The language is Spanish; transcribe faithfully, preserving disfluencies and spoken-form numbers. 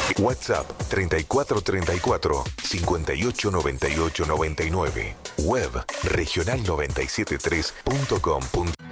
WhatsApp treinta y cuatro treinta y cuatro, cincuenta y ocho noventa y ocho noventa y nueve. Web regional noventa y siete punto tres punto com.